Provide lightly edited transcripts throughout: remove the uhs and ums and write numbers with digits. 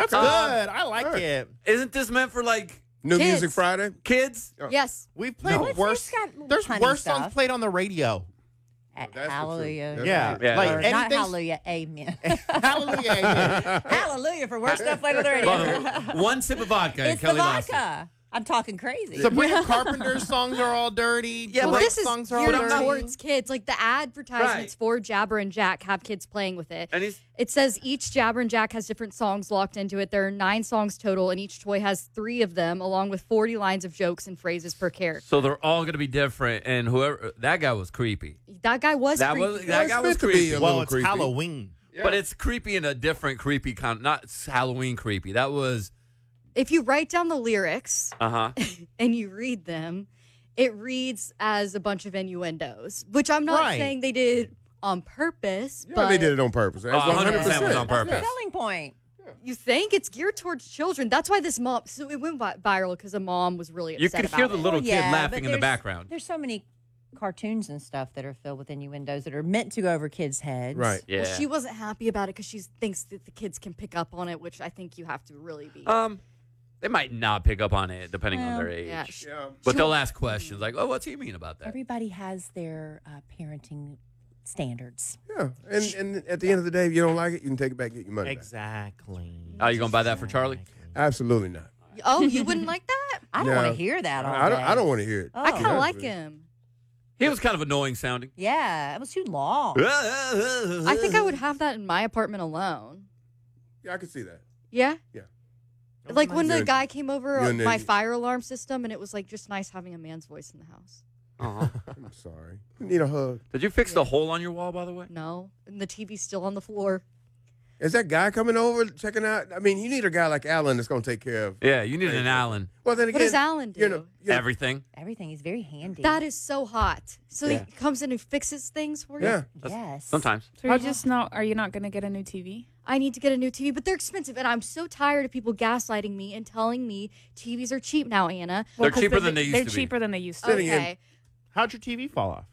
That's good. I like it. Isn't this meant for like New Kids. Music Friday? kids? Yes. We've played worse. It's got There's punny worse stuff. songs played on the radio. That's the truth. Hallelujah. That's Yeah. the Yeah. Like Or not anything. hallelujah, amen. Hallelujah. Amen. Hallelujah for worse stuff played on the radio. One sip of vodka. and It's the Kelly lost it. vodka. I'm talking crazy. Sabrina Carpenter's songs are all dirty. Yeah, Well, but- this is songs are all geared dirty. towards kids. Like the advertisements Right. for Jabber and Jack have kids playing with it. And he's It says each Jabber and Jack has different songs locked into it. There are 9 songs total, and each toy has 3 of them, along with 40 lines of jokes and phrases per character. so they're all gonna be different. And whoever that guy was creepy. That guy was That creepy. was that guy was meant to be creepy. a Well, little it's creepy. Halloween. But it's creepy in a different creepy kind. Not Halloween creepy. That was If you write down the lyrics uh-huh. and you read them, it reads as a bunch of innuendos, which I'm not Right. saying they did on purpose, Yeah, but they did it on purpose. That's 100% was on That's the purpose. selling point. you think it's geared towards children. That's why this mom, so it went viral because a mom was really You upset could about hear the it. little Well, kid yeah, laughing but in the there's- background. There's so many cartoons and stuff that are filled with innuendos that are meant to go over kids' heads. Right. Yeah. Well, she wasn't happy about it because she thinks that the kids can pick up on it, which I think you have to really be. They might not pick up on it depending on their age. yeah. Yeah. But they'll ask questions like, "Oh, what's he mean about that?" Everybody has their parenting standards. Yeah. And at the end of the day, if you don't like it, you can take it back and get your money back. Exactly. Are you gonna buy that for Charlie? Absolutely not. Oh, you wouldn't like that? I don't No. want to hear that all I day. don't want to hear it. Oh. I kind of Yeah. like him. He was kind of annoying sounding. Yeah, it was too long. I think I would have that in my apartment alone. Yeah, I can see that. Yeah? Yeah. Like when the You're- guy came over you're on my an- fire alarm system, and it was like just nice having a man's voice in the house. Aw. I'm sorry. You need a hug. Did you fix the hole on your wall, by the way? No, and the TV's still on the floor. Is that guy coming over checking out? I mean, you need a guy like Alan that's going to take care of. Yeah, you need an Allen. Well, then again, What does Alan do? Everything. Everything is very handy. That is so hot. So Yeah. he comes in and fixes things for you? Yeah. Yes. Sometimes. So you're just not? Are you not going to get a new TV? I need to get a new TV, but they're expensive, and I'm so tired of people gaslighting me and telling me TVs are cheap now, Anna. They're 'cause cheaper than they used They're to be. cheaper than they used to. Sitting in- Okay. How'd your TV fall off?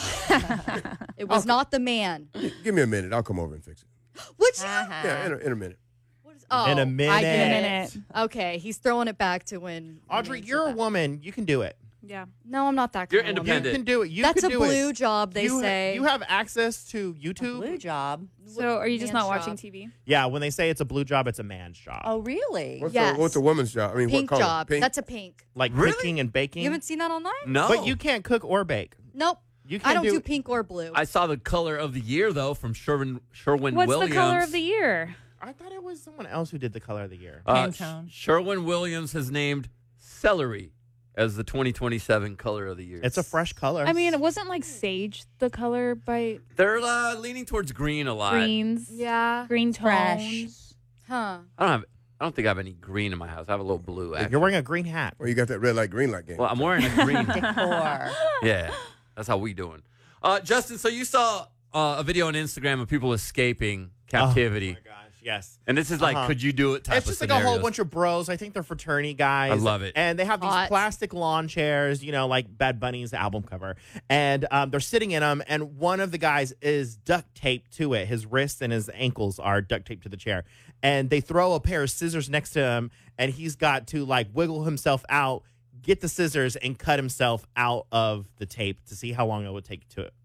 It was not the man. Give me a minute. I'll come over and fix it. Would you? Yeah, in a minute. What is, oh, In a I minute. get In a it. minute. Okay, he's throwing it back to when. Audrey, when you're a said that. woman. You can do it. Yeah. No, I'm not that. You're kind of You woman. independent. can do it. You That's can a do blue it. job, they you say. You have access to A YouTube. blue job. So are you just Man's not watching job. TV? Yeah, when they say it's a blue job, it's a man's job. Oh, really? Yes. What's a woman's job? I mean, Pink what color? job. Pink? That's a pink. Like Really? cooking and baking. You haven't seen that online? No. But you can't cook or bake. Nope. You I can't don't do do pink or blue. I saw the color of the year though from Sherwin What's Williams. the color of the year? I thought it was someone else who did the color of the year. Pantone. Sherwin Williams has named celery as the 2027 color of the year. It's a fresh color. I mean, it wasn't like sage the color by They're leaning towards green a lot. greens. yeah. Green Fresh. tones. Huh. I don't think I have any green in my house. I have a little blue. Actually. you're wearing a green hat. Well, you got that red light, green light game. Well, I'm wearing a green. Decor. Yeah, that's how we doing. Justin, so you saw a video on Instagram of people escaping captivity, Oh my gosh, yes. and this is like, Uh-huh. could you do it? Type It's of just like a whole scenarios. bunch of bros. I think they're fraternity guys. I love it. And they have these Hot. plastic lawn chairs, like Bad Bunny's album cover. And they're sitting in them, and one of the guys is duct taped to it. His wrists and his ankles are duct taped to the chair. And they throw a pair of scissors next to him, and he's got to wiggle himself out, get the scissors, and cut himself out of the tape to see how long it would take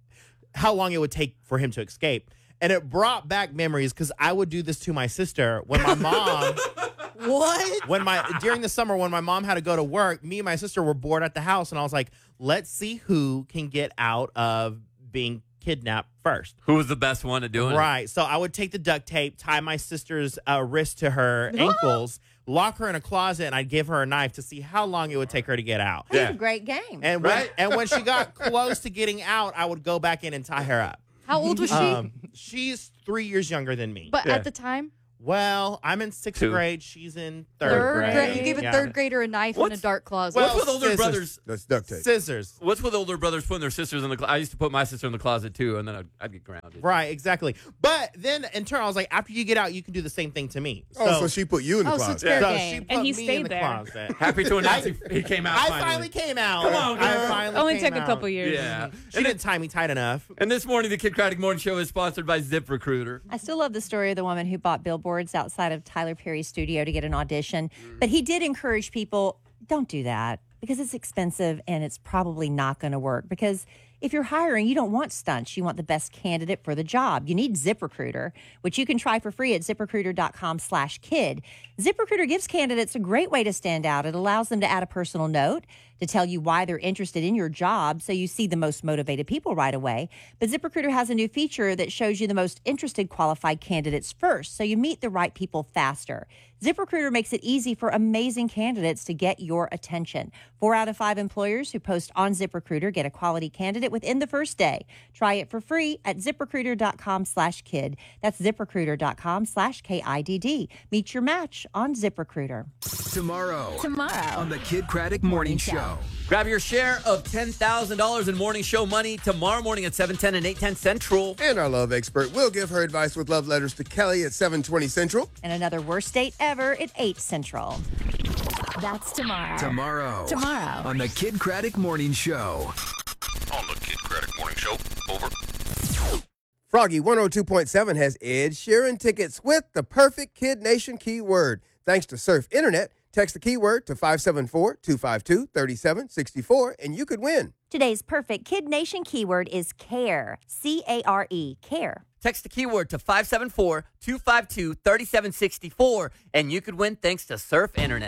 for him to escape. And it brought back memories because I would do this to my sister when my mom during the summer when my mom had to go to work. Me and my sister were bored at the house, and I was like, let's see who can get out of being kidnapped first. Who was the best one at doing it? Right. So I would take the duct tape, tie my sister's wrist to her ankles, lock her in a closet, and I'd give her a knife to see how long it would take her to get out. That's a great game. And when she got close to getting out, I would go back in and tie her up. How old was she? She's 3 years younger than me. But at the time? Well, I'm in sixth Two. grade. She's in Third third grade. You gave a Yeah. third grader a knife in a What's- dark closet. What's Well, with older scissors. brothers? That's duct tape. Scissors. What's with older brothers putting their sisters in the closet? I used to put my sister in the closet too, and then I'd get grounded. Right, exactly. But then in turn, I was like, after you get out, you can do the same thing to me. So she put you in the Oh, so closet. it's fair so game. she put And he me stayed in the there. closet. Happy to announce he came out. I finally came out. Come on, girl. I finally Only came took a out. couple years. Yeah. She didn't tie me tight enough. And this morning, the Kid Craddock Morning Show is sponsored by ZipRecruiter. I still love the story of the woman who bought billboards skateboards outside of Tyler Perry's studio to get an audition. But he did encourage people, don't do that because it's expensive and it's probably not going to work. Because if you're hiring, you don't want stunts. You want the best candidate for the job. You need ZipRecruiter, which you can try for free at ZipRecruiter.com/kid. ZipRecruiter gives candidates a great way to stand out. It allows them to add a personal note to tell you why they're interested in your job so you see the most motivated people right away. But ZipRecruiter has a new feature that shows you the most interested qualified candidates first, so you meet the right people faster. ZipRecruiter makes it easy for amazing candidates to get your attention. 4 out of 5 employers who post on ZipRecruiter get a quality candidate within the first day. Try it for free at ZipRecruiter.com/kid. That's ZipRecruiter.com/KIDD. Meet your match on ZipRecruiter. Tomorrow on the Kid Craddock Morning Show. Grab your share of $10,000 in morning show money tomorrow morning at 7:10 and 8:10 Central. And our love expert will give her advice with love letters to Kelly at 7:20 Central. And another worst date ever at 8 Central. That's tomorrow. Tomorrow on the Kid Craddock Morning Show. On the Kid Craddock Morning Show. Over. Froggy 102.7 has Ed Sheeran tickets with the perfect Kid Nation keyword. Thanks to Surf Internet, text the keyword to 574-252-3764 and you could win. Today's perfect Kid Nation keyword is CARE. C-A-R-E. CARE. Text the keyword to 574-252-3764 and you could win thanks to Surf Internet.